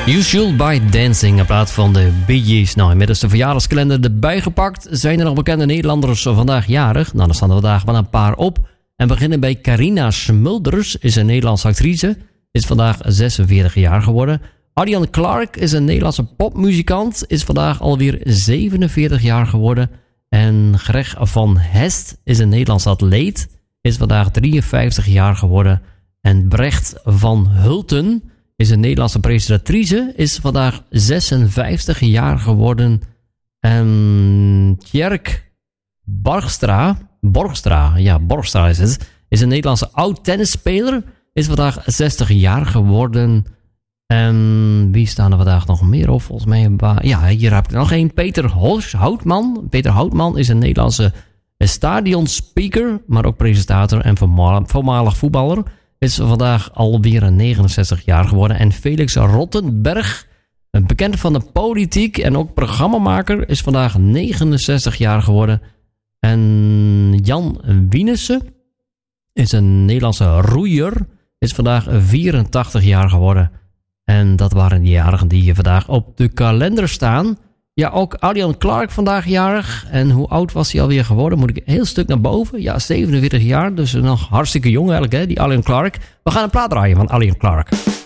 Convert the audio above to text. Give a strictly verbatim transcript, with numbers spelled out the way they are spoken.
You Should By Dancing, in plaats van de Bee Gees. Nou, inmiddels de verjaardagskalender erbij gepakt. Zijn er nog bekende Nederlanders vandaag jarig? Nou, dan staan er vandaag wel een paar op. En beginnen bij Carina Smulders, is een Nederlandse actrice. Is vandaag zesenveertig jaar geworden. Arjan Clark is een Nederlandse popmuzikant. Is vandaag alweer zevenenveertig jaar geworden. En Greg van Hest is een Nederlandse atleet. Is vandaag drieënvijftig jaar geworden. En Brecht van Hulten is een Nederlandse presentatrice. Is vandaag zesenvijftig jaar geworden. En Tjerk Borgstra, Borgstra, ja, Borgstra is het. Is een Nederlandse oud-tennisspeler. Is vandaag zestig jaar geworden. En wie staan er vandaag nog meer op? Volgens mij, ja, hier heb ik er nog één. Peter Houtman. Peter Houtman is een Nederlandse stadionspeaker, maar ook presentator en voormalig voetballer. Is vandaag alweer negenenzestig jaar geworden. En Felix Rottenberg, een bekende van de politiek en ook programmamaker, is vandaag negenenzestig jaar geworden. En Jan Wienissen is een Nederlandse roeier, is vandaag vierentachtig jaar geworden. En dat waren de jarigen die hier vandaag op de kalender staan. Ja, ook Arjan Clark vandaag jarig. En hoe oud was hij alweer geworden? Moet ik een heel stuk naar boven? Ja, zevenenveertig jaar. Dus nog hartstikke jong eigenlijk, hè, die Arjan Clark. We gaan een plaat draaien van Arjan Clark.